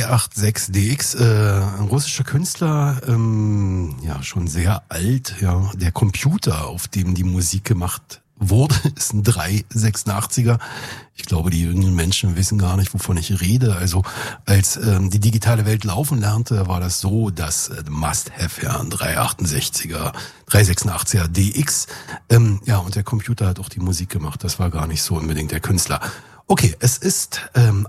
386DX, ein russischer Künstler, ja, schon sehr alt, ja. Der Computer, auf dem die Musik gemacht wurde, ist ein 386er. Ich glaube, die jüngeren Menschen wissen gar nicht, wovon ich rede. Also als die digitale Welt laufen lernte, war das so, dass Must-Have, ja, ein 368er, 386er DX. Ja, und der Computer hat auch die Musik gemacht. Das war gar nicht so unbedingt der Künstler. Okay, es ist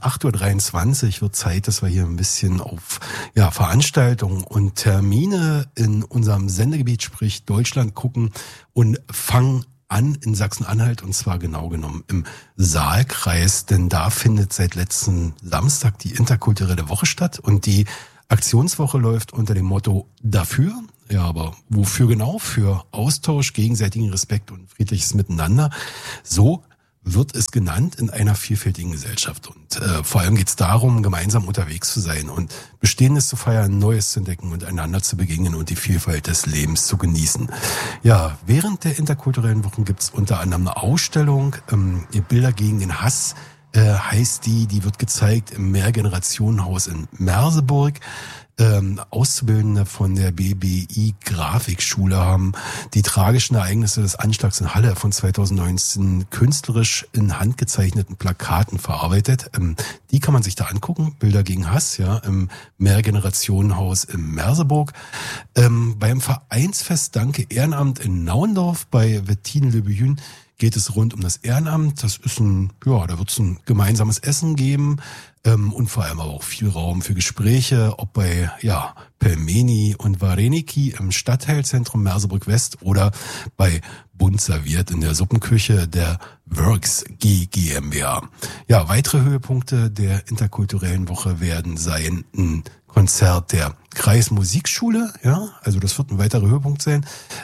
8:23 Uhr, wird Zeit, dass wir hier ein bisschen auf Veranstaltungen und Termine in unserem Sendegebiet, sprich Deutschland, gucken und fangen an in Sachsen-Anhalt, und zwar genau genommen im Saalkreis, denn da findet seit letzten Samstag die interkulturelle Woche statt und die Aktionswoche läuft unter dem Motto dafür, ja, aber wofür genau? Für Austausch, gegenseitigen Respekt und friedliches Miteinander. So wird es genannt in einer vielfältigen Gesellschaft. Und vor allem geht es darum, gemeinsam unterwegs zu sein und Bestehendes zu feiern, Neues zu entdecken und einander zu begegnen und die Vielfalt des Lebens zu genießen. Ja, während der interkulturellen Wochen gibt es unter anderem eine Ausstellung, Bilder gegen den Hass heißt die wird gezeigt im Mehrgenerationenhaus in Merseburg. Auszubildende von der BBI Grafikschule haben die tragischen Ereignisse des Anschlags in Halle von 2019 künstlerisch in handgezeichneten Plakaten verarbeitet. Die kann man sich da angucken. Bilder gegen Hass, ja, im Mehrgenerationenhaus in Merseburg. Beim Vereinsfest Danke Ehrenamt in Nauendorf bei Wettine Le Buyün geht es rund um das Ehrenamt. Das ist da wird es ein gemeinsames Essen geben und vor allem aber auch viel Raum für Gespräche, ob bei Pelmeni und Vareniki im Stadtteilzentrum Merseburg West oder bei Bunt serviert in der Suppenküche der Works GmbH. Ja, weitere Höhepunkte der interkulturellen Woche werden sein ein Konzert der Kreismusikschule, ja, also das wird ein weiterer Höhepunkt sein.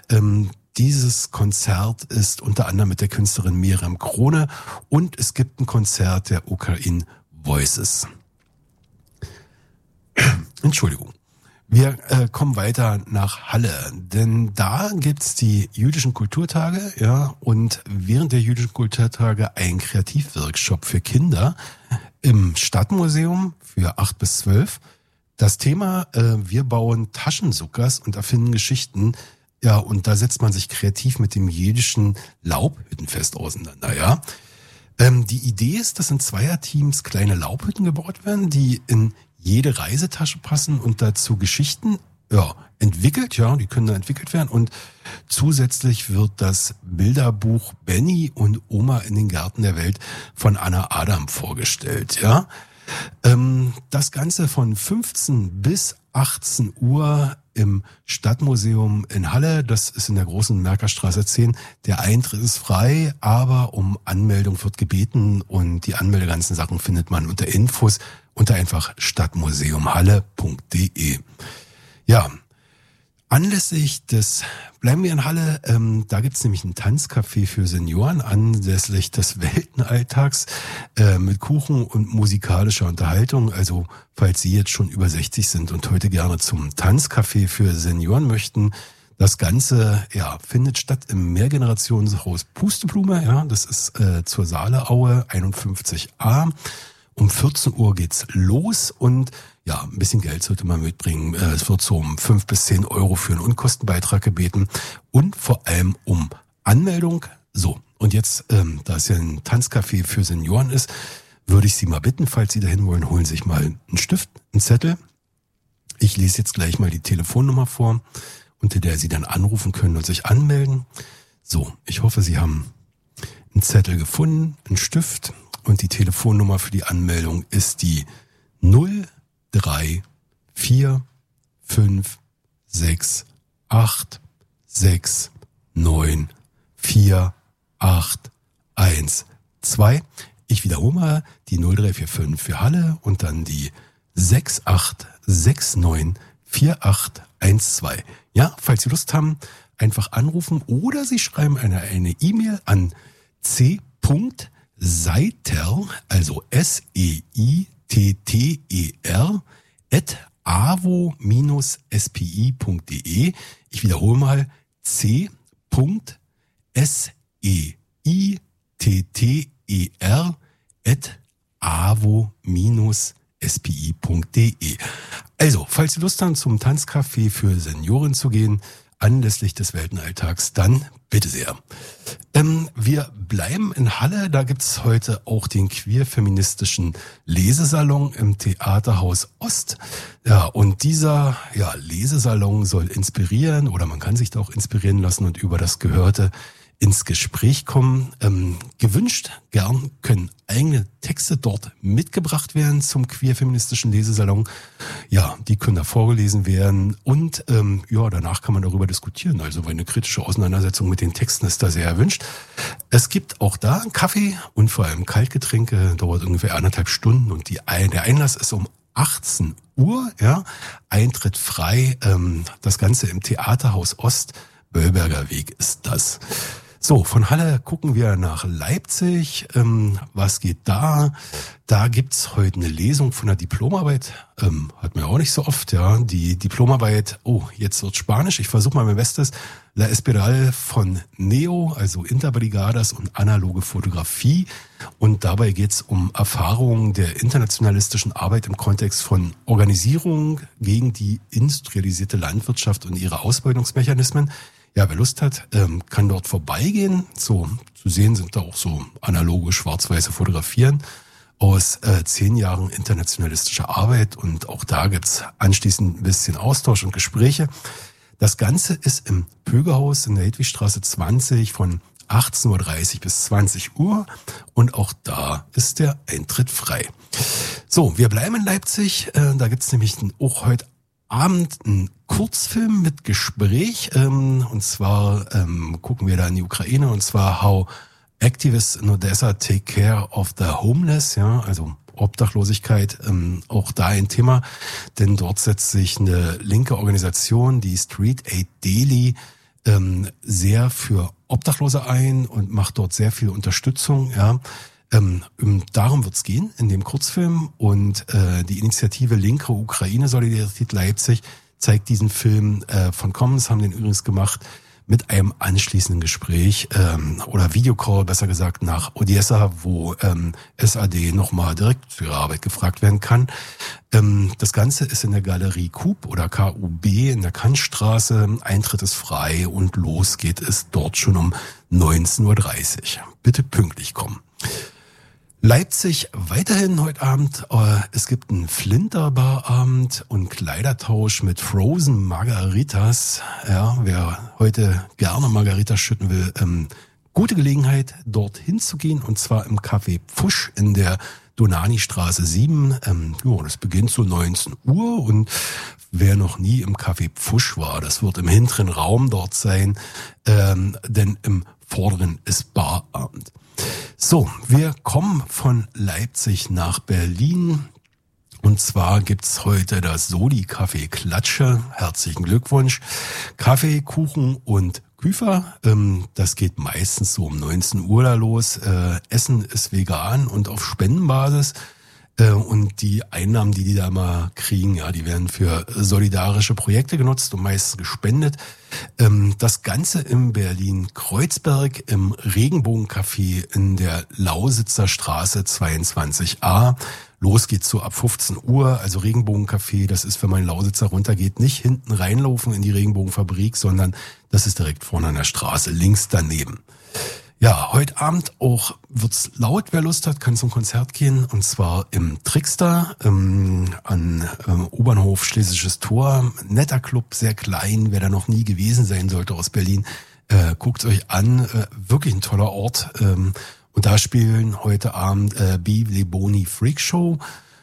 Dieses Konzert ist unter anderem mit der Künstlerin Miriam Krone und es gibt ein Konzert der Ukraine Voices. Entschuldigung. Wir kommen weiter nach Halle, denn da gibt's die jüdischen Kulturtage, ja, und während der jüdischen Kulturtage ein Kreativworkshop für Kinder im Stadtmuseum für 8 bis 12. Das Thema, wir bauen Taschensuckers und erfinden Geschichten. Ja, und da setzt man sich kreativ mit dem jüdischen Laubhüttenfest auseinander, ja. Die Idee ist, dass in Zweierteams kleine Laubhütten gebaut werden, die in jede Reisetasche passen und dazu Geschichten, entwickelt, ja, die können da entwickelt werden. Und zusätzlich wird das Bilderbuch Benny und Oma in den Gärten der Welt von Anna Adam vorgestellt, ja. Das Ganze von 15 bis 18 Uhr im Stadtmuseum in Halle. Das ist in der großen Merkerstraße 10. Der Eintritt ist frei, aber um Anmeldung wird gebeten und die ganzen Sachen findet man unter Infos unter einfach stadtmuseumhalle.de. Ja, anlässlich bleiben wir in Halle, da gibt's nämlich ein Tanzcafé für Senioren anlässlich des Weltenalltags mit Kuchen und musikalischer Unterhaltung. Also falls Sie jetzt schon über 60 sind und heute gerne zum Tanzcafé für Senioren möchten, das Ganze findet statt im Mehrgenerationshaus Pusteblume. Ja, das ist zur Saaleaue 51a. Um 14 Uhr geht's los und ein bisschen Geld sollte man mitbringen. Es wird so um 5 bis 10 Euro für einen Unkostenbeitrag gebeten und vor allem um Anmeldung. So, und jetzt, da es ja ein Tanzcafé für Senioren ist, würde ich Sie mal bitten, falls Sie dahin wollen, holen Sie sich mal einen Stift, einen Zettel. Ich lese jetzt gleich mal die Telefonnummer vor, unter der Sie dann anrufen können und sich anmelden. So, ich hoffe, Sie haben einen Zettel gefunden, einen Stift und die Telefonnummer für die Anmeldung ist die 03456686812. Ich wiederhole mal die 0345 für Halle und dann die 68694812. Ja, falls Sie Lust haben, einfach anrufen oder Sie schreiben eine E-Mail an c.seiter, also SEITTER, @avo-spi.de. Ich wiederhole mal c.seiter @avo-spi.de. spi.de. Also, falls Sie Lust haben, zum Tanzcafé für Senioren zu gehen, anlässlich des Weltenalltags, dann bitte sehr. Wir bleiben in Halle, da gibt's heute auch den queer-feministischen Lesesalon im Theaterhaus Ost. Ja, und dieser Lesesalon soll inspirieren, oder man kann sich da auch inspirieren lassen und über das Gehörte ins Gespräch kommen. Gewünscht gern können eigene Texte dort mitgebracht werden zum queer-feministischen Lesesalon. Ja, die können da vorgelesen werden und danach kann man darüber diskutieren. Also eine kritische Auseinandersetzung mit den Texten ist da sehr erwünscht. Es gibt auch da Kaffee und vor allem Kaltgetränke, dauert ungefähr 1,5 Stunden und der Einlass ist um 18 Uhr, ja, Eintritt frei, das Ganze im Theaterhaus Ost, Böllberger Weg ist das. So, von Halle gucken wir nach Leipzig. Was geht da? Da gibt's heute eine Lesung von der Diplomarbeit. Hat man ja auch nicht so oft, ja. Die Diplomarbeit, jetzt wird Spanisch. Ich versuche mal mein Bestes. La Espiral von Neo, also Interbrigadas und analoge Fotografie. Und dabei geht's um Erfahrungen der internationalistischen Arbeit im Kontext von Organisierung gegen die industrialisierte Landwirtschaft und ihre Ausbeutungsmechanismen. Ja, wer Lust hat, kann dort vorbeigehen. So zu sehen sind da auch so analoge schwarz-weiße Fotografien aus 10 Jahren internationalistischer Arbeit. Und auch da gibt's anschließend ein bisschen Austausch und Gespräche. Das Ganze ist im Pögerhaus in der Hedwigstraße 20 von 18.30 Uhr bis 20 Uhr. Und auch da ist der Eintritt frei. So, wir bleiben in Leipzig. Da gibt's nämlich auch heute Abend einen Kurzfilm mit Gespräch, und zwar gucken wir da in die Ukraine, und zwar How Activists in Odessa Take Care of the Homeless, ja, also Obdachlosigkeit, auch da ein Thema, denn dort setzt sich eine linke Organisation, die Street Aid Daily, sehr für Obdachlose ein und macht dort sehr viel Unterstützung, ja. Darum wird's gehen in dem Kurzfilm, und die Initiative Linke Ukraine Solidarität Leipzig zeigt diesen Film von Commons, haben den übrigens gemacht mit einem anschließenden Gespräch oder Videocall, besser gesagt, nach Odessa, wo SAD nochmal direkt für ihre Arbeit gefragt werden kann. Das Ganze ist in der Galerie KUB oder KUB in der Kantstraße. Eintritt ist frei und los geht es dort schon um 19.30 Uhr. Bitte pünktlich kommen. Leipzig weiterhin heute Abend. Es gibt einen Flinterbarabend und Kleidertausch mit Frozen Margaritas. Ja, wer heute gerne Margaritas schütten will, gute Gelegenheit, dorthin zu gehen, und zwar im Café Pfusch in der Donani-Straße 7. Das beginnt so 19 Uhr, und wer noch nie im Café Pfusch war, das wird im hinteren Raum dort sein, denn im vorderen ist Barabend. So, wir kommen von Leipzig nach Berlin, und zwar gibt's heute das Soli-Café Klatsche. Herzlichen Glückwunsch. Kaffee, Kuchen und Küfer. Das geht meistens so um 19 Uhr da los. Essen ist vegan und auf Spendenbasis. Und die Einnahmen, die da mal kriegen, ja, die werden für solidarische Projekte genutzt und meistens gespendet. Das Ganze in Berlin-Kreuzberg im Regenbogencafé in der Lausitzer Straße 22a. Los geht's so ab 15 Uhr. Also Regenbogencafé, das ist, wenn man in Lausitzer runtergeht, nicht hinten reinlaufen in die Regenbogenfabrik, sondern das ist direkt vorne an der Straße, links daneben. Ja, heute Abend auch wird's laut. Wer Lust hat, kann zum Konzert gehen, und zwar im Trickster an U-Bahnhof Schlesisches Tor. Netter Club, sehr klein. Wer da noch nie gewesen sein sollte aus Berlin, guckt's euch an. Wirklich ein toller Ort. Und da spielen heute Abend Be Le Boni Freak Show.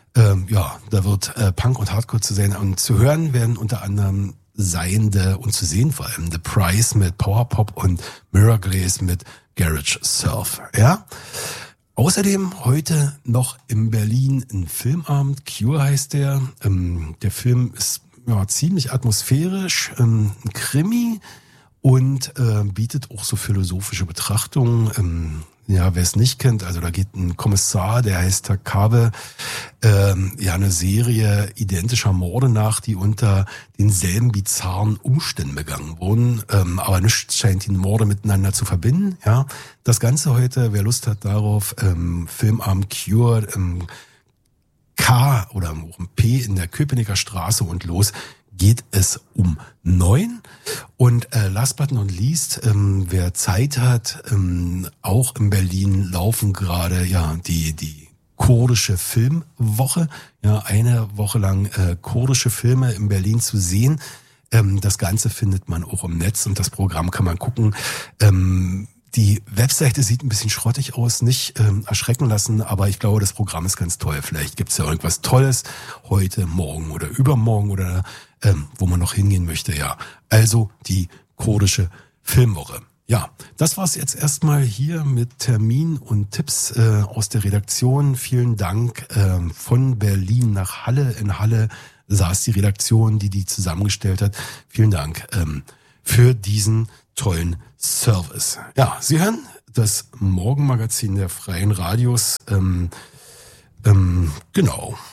Da wird Punk und Hardcore zu sein und zu hören werden unter anderem und zu sehen vor allem The Price mit Powerpop und Mirror Glaze mit Garage Surf, ja. Außerdem heute noch in Berlin ein Filmabend, Cure heißt der. Der Film ist ziemlich atmosphärisch, ein Krimi, und bietet auch so philosophische Betrachtungen. Wer es nicht kennt, also da geht ein Kommissar, der heißt Takabe, eine Serie identischer Morde nach, die unter denselben bizarren Umständen begangen wurden, aber nichts scheint die Morde miteinander zu verbinden. Ja, das Ganze heute, wer Lust hat darauf, Filmabend Cure, auch ein P in der Köpenicker Straße und los geht es um 9. Und last but not least, wer Zeit hat, auch in Berlin laufen gerade die kurdische Filmwoche. Ja, eine Woche lang kurdische Filme in Berlin zu sehen. Das Ganze findet man auch im Netz und das Programm kann man gucken. Die Webseite sieht ein bisschen schrottig aus, nicht erschrecken lassen, aber ich glaube, das Programm ist ganz toll. Vielleicht gibt's ja irgendwas Tolles heute, morgen oder übermorgen oder wo man noch hingehen möchte. Ja, also die kurdische Filmwoche. Ja, das war's jetzt erstmal hier mit Termin und Tipps aus der Redaktion. Vielen Dank von Berlin nach Halle. In Halle saß die Redaktion, die zusammengestellt hat. Vielen Dank für diesen tollen Service. Ja, Sie hören das Morgenmagazin der Freien Radios. Genau.